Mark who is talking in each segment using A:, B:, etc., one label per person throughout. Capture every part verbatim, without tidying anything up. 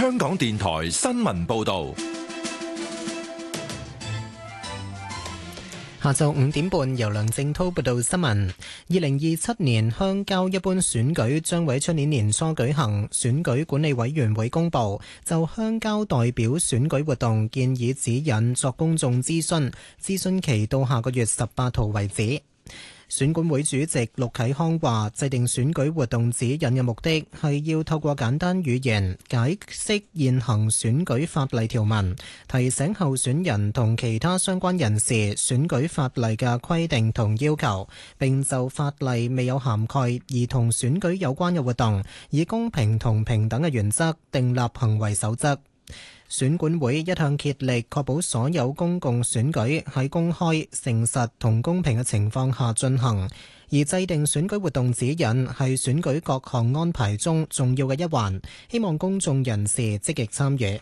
A: 香港電台新聞報道。
B: 下晝五點半，由梁正濤報道新聞。二零二七年鄉郊一般選舉將會喺出年年初舉行。選舉管理委員會公布就鄉郊代表選舉活動建議指引作公眾諮詢，諮詢期到下個月十八號為止。選管會主席陸啟康話，制定選舉活動指引嘅目的係要透過簡單語言解釋現行選舉法例條文，提醒候選人同其他相關人士選舉法例嘅規定同要求，並就法例未有涵蓋而同選舉有關嘅活動，以公平同平等嘅原則訂立行為守則。選管會一向竭力確保所有公共選舉喺公開、誠實同公平嘅情況下進行，而制定選舉活動指引係選舉各項安排中重要嘅一環，希望公眾人士積極參與。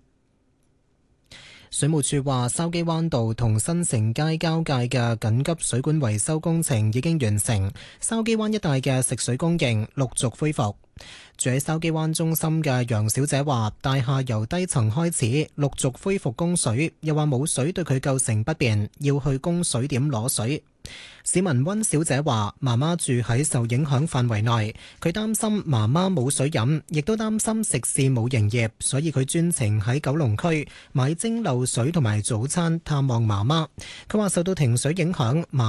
B: 水務署話，筲箕灣道同新城街交界嘅緊急水管維修工程已經完成，筲箕灣一帶嘅食水供應陸續恢復。住喺筲箕灣中心嘅楊小姐話，大廈由低層開始陸續恢復供水，又話冇水對佢構成不便，要去供水點攞水。市民溫小姐話，媽媽住喺受影響範圍內，佢擔心媽媽冇水飲，亦都擔心食肆冇營業，所以佢專程喺九龍區買蒸餾水同埋早餐探望媽媽。佢話受到停水影響，媽